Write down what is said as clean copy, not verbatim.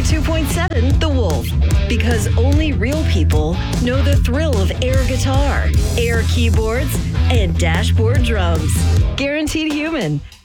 102.7 The Wolf. Because only real people know the thrill of air guitar, air keyboards, and dashboard drums. Guaranteed Human.